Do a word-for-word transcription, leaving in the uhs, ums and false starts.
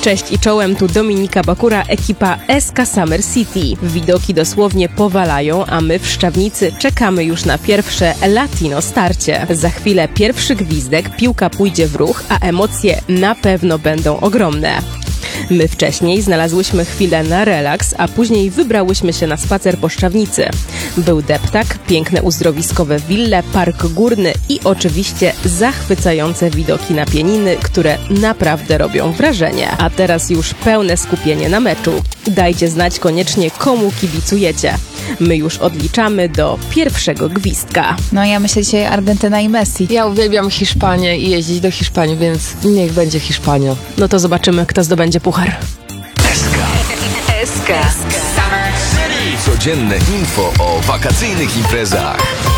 Cześć i czołem, tu Dominika Bakura, ekipa S K Summer City. Widoki dosłownie powalają, a my w Szczawnicy czekamy już na pierwsze latino starcie. Za chwilę pierwszy gwizdek, piłka pójdzie w ruch, a emocje na pewno będą ogromne. My wcześniej znalazłyśmy chwilę na relaks, a później wybrałyśmy się na spacer po Szczawnicy. Był deptak, piękne uzdrowiskowe wille, park górny i oczywiście zachwycające widoki na pieniny, które naprawdę robią wrażenie. A teraz już pełne skupienie na meczu. Dajcie znać koniecznie, komu kibicujecie. My już odliczamy do pierwszego gwizdka. No ja myślę dzisiaj Argentyna i Messi. Ja uwielbiam Hiszpanię i jeździć do Hiszpanii, więc niech będzie Hiszpania. No to zobaczymy, kto zdobędzie puchar. S K. S K. Codzienne info o wakacyjnych imprezach.